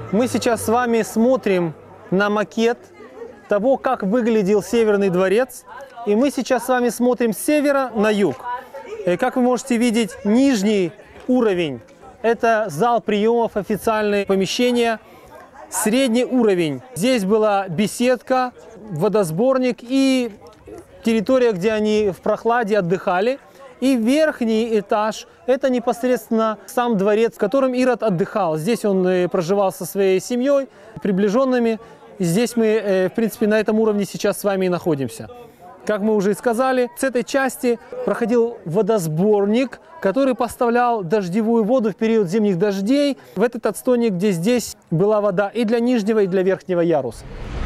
Мы сейчас с вами смотрим на макет того, как выглядел Северный дворец. И мы сейчас с вами смотрим с севера на юг. И как вы можете видеть, нижний уровень – это зал приемов, официальные помещения. Средний уровень – здесь была беседка, водосборник и территория, где они в прохладе отдыхали. И верхний этаж – это непосредственно сам дворец, в котором Ирод отдыхал. Здесь он проживал со своей семьей, приближенными. И здесь мы, в принципе, на этом уровне сейчас с вами и находимся. Как мы уже и сказали, с этой части проходил водосборник, который поставлял дождевую воду в период зимних дождей в этот отстойник, где здесь была вода и для нижнего, и для верхнего яруса.